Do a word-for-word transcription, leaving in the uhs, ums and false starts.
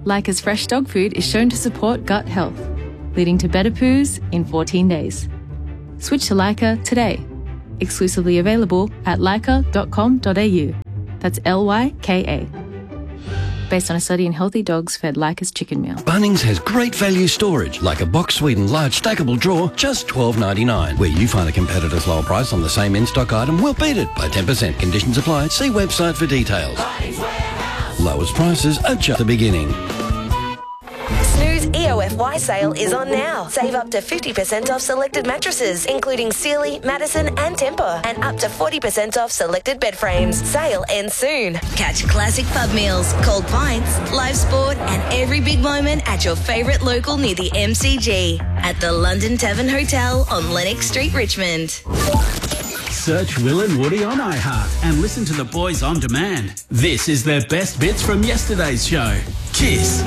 Leica's fresh dog food is shown to support gut health, leading to better poos in fourteen days. Switch to Leica today. Exclusively available at leica dot com dot a u. That's L Y K A. Based on a study in healthy dogs fed Leica's chicken meal. Bunnings has great value storage, like a Box Sweden large stackable drawer, just twelve ninety-nine. Where you find a competitor's lower price on the same in-stock item, we'll beat it by ten percent. Conditions apply. See website for details. Lowest prices are just the beginning. Snooze E O F Y sale is on now. Save up to fifty percent off selected mattresses, including Sealy, Madison and Tempur, and up to forty percent off selected bed frames. Sale ends soon. Catch classic pub meals, cold pints, live sport and every big moment at your favourite local near the M C G at the London Tavern Hotel on Lennox Street, Richmond. Search Will and Woody on iHeart and listen to the boys on demand. This is their best bits from yesterday's show. Kiss.